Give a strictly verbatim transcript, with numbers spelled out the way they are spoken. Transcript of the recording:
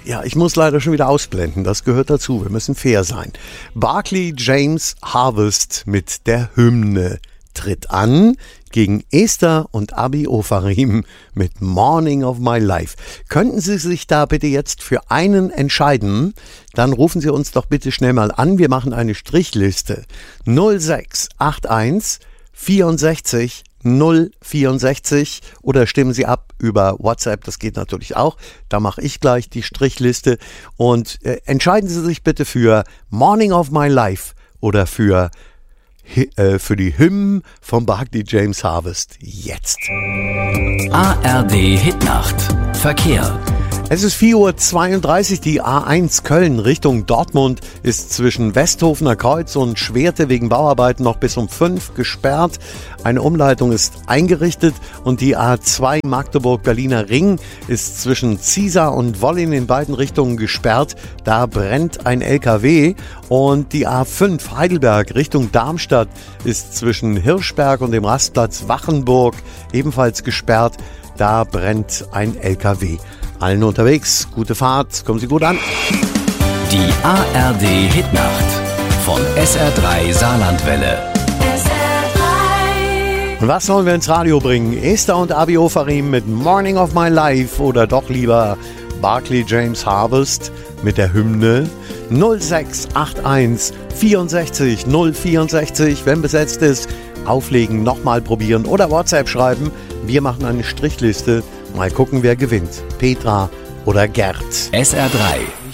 Ja, ich muss leider schon wieder ausblenden. Das gehört dazu. Wir müssen fair sein. Barclay James Harvest mit der Hymne tritt an gegen Esther und Abi Ofarim mit Morning of My Life. Könnten Sie sich da bitte jetzt für einen entscheiden? Dann rufen Sie uns doch bitte schnell mal an. Wir machen eine Strichliste. null sechs acht eins vierundsechzig null vierundsechzig oder stimmen Sie ab über WhatsApp, das geht natürlich auch. Da mache ich gleich die Strichliste und äh, entscheiden Sie sich bitte für Morning of My Life oder für für die Hymnen von Barclay James Harvest jetzt. A R D Hitnacht. Verkehr. Es ist vier Uhr zweiunddreißig, die A eins Köln Richtung Dortmund ist zwischen Westhofener Kreuz und Schwerte wegen Bauarbeiten noch bis um fünf gesperrt. Eine Umleitung ist eingerichtet und die A zwei Magdeburg-Berliner Ring ist zwischen Ziesar und Wollin in beiden Richtungen gesperrt. Da brennt ein L K W und die A fünf Heidelberg Richtung Darmstadt ist zwischen Hirschberg und dem Rastplatz Wachenburg ebenfalls gesperrt. Da brennt ein L K W. Allen unterwegs, gute Fahrt, kommen Sie gut an. Die A R D Hitnacht von S R drei Saarlandwelle. S R drei. Und was sollen wir ins Radio bringen? Esther und Abi Ofarim mit Morning of My Life oder doch lieber Barclay James Harvest mit der Hymne null sechs acht eins vierundsechzig null vierundsechzig. Wenn besetzt ist, auflegen, nochmal probieren oder WhatsApp schreiben. Wir machen eine Strichliste. Mal gucken, wer gewinnt. Petra oder Gerd. S R drei